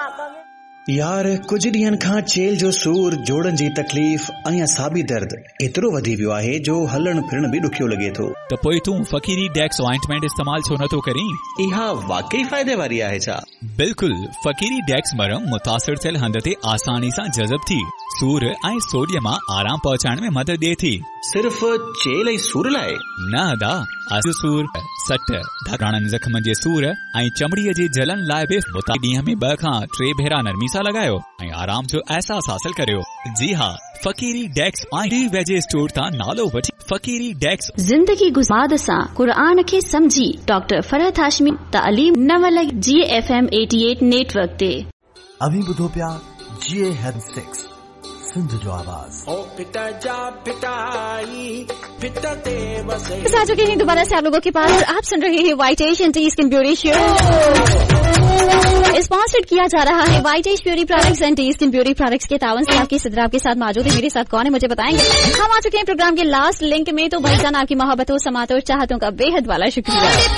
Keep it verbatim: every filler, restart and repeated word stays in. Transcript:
यार कुछ ॾींहनि खां चेल जो सूर, जोड़नि जी तकलीफ़ ऐं असाबी दर्द एतिरो वधी वियो आहे जो हलण फिरण बि ॾुखियो लॻे थो। त पोइ तूं फ़कीरी डेक्स ऑइंटमेंट इस्तेमाल छो नथो करीं? इहा वाकई फ़ाइदे वारी आहे छा? बिल्कुल, फ़कीरी डेक्स मरहम मुतासिर थियल हंध ते आसानी सां जज़ब थी सूर ऐं सोडियम मां आराम पहुचाइण में मदद ॾिए थी। सिर्फ़ चेल ऐं सूर लाइ? न अदा, अस सूर, सट, ढकाणनि ज़ख़्म जे सूर ऐं चमड़ीअ जे जलन लाइ बि ॾींहं में ॿ खां टे भेरा नरमी सां लॻायो ऐं आराम जो एहसास हासिल करियो। जी हाँ, फ़कीरी डेक्स आई वेजे स्टोर तां नालो वठी फ़कीरी डेक्स। ज़िंदगी गुज़ार सां क़ुरान खे समझी डॉक्टर फरहत हाशमी तालीम नवल जी एफ एम अठासी नेटवर्क ते। अभी ॿुधो पिया जी एफ सिक्स सिंध जो आवाज। आ चुके हैं दोबारा से आप लोगों के पास और आप सुन रहे हैं white Asian T skin beauty show. Sponsored किया जा रहा है white ash beauty products and T skin beauty products के तावन से। आपके सदर आपके साथ मौजूद है, मेरे साथ कौन है मुझे बताएंगे। हम आ चुके हैं प्रोग्राम के लास्ट लिंक में। तो भाईजान आपकी मोहब्बतों, समातों और चाहतों का बेहद वाला शुक्रिया।